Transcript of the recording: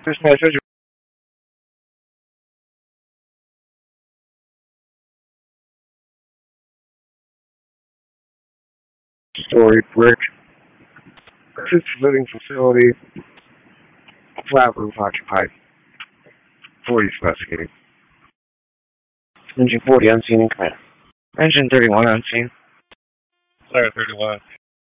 This message story brick, assisted living facility, flat roof occupied. 40 investigating. Engine 40 unseen in command. Engine 31 unseen. Fire 31.